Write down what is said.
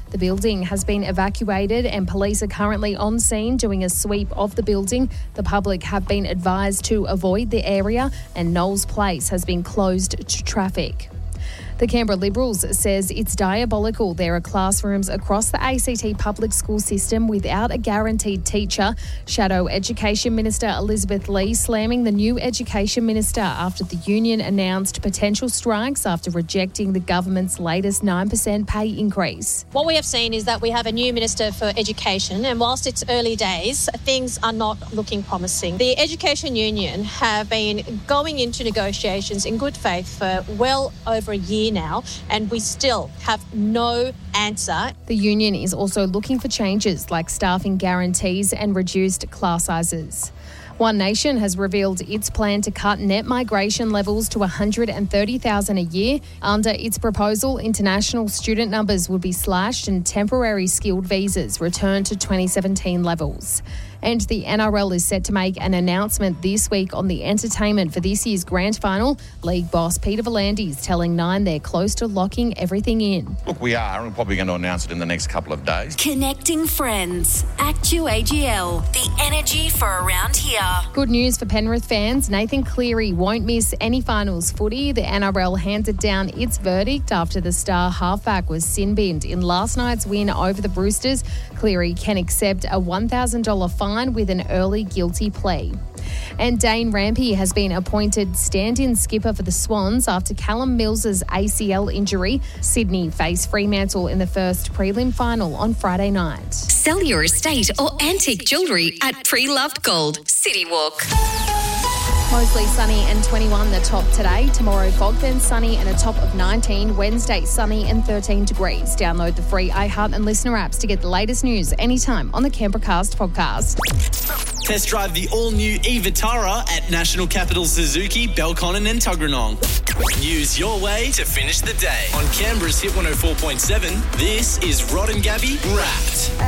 The building has been evacuated and police are currently on scene doing a sweep of the building. The public have been advised to avoid the area and Knowles Place has been closed to traffic. The Canberra Liberals says it's diabolical there are classrooms across the ACT public school system without a guaranteed teacher. Shadow Education Minister Elizabeth Lee slamming the new Education Minister after the union announced potential strikes after rejecting the government's latest 9% pay increase. What we have seen is that we have a new Minister for Education, and whilst it's early days, things are not looking promising. The Education Union have been going into negotiations in good faith for well over a year now, and we still have no answer. The union is also looking for changes like staffing guarantees and reduced class sizes. One Nation has revealed its plan to cut net migration levels to 130,000 a year. Under its proposal, international student numbers would be slashed and temporary skilled visas returned to 2017 levels. And the NRL is set to make an announcement this week on the entertainment for this year's grand final. League boss Peter V'landys telling Nine they're close to locking everything in. Look, we are, and we're probably going to announce it in the next couple of days. Connecting friends. Actu-AGL. The energy for around here. Good news for Penrith fans. Nathan Cleary won't miss any finals footy. The NRL handed down its verdict after the star halfback was sin-binned in last night's win over the Roosters. Cleary can accept a $1,000 fine with an early guilty plea. And Dane Rampy has been appointed stand-in skipper for the Swans after Callum Mills's ACL injury. Sydney face Fremantle in the first prelim final on Friday night. Sell your estate or antique jewellery at Pre-Loved Gold. City Walk. Mostly sunny and 21 the top today. Tomorrow fog, then sunny and a top of 19. Wednesday sunny and 13 degrees. Download the free iHeart and Listener apps to get the latest news anytime on the Canberracast podcast. Test drive the all-new e-Vitara at National Capital Suzuki, Belconnen and Tuggeranong. Use your way to finish the day. On Canberra's Hit 104.7, this is Rod and Gabby Wrapped.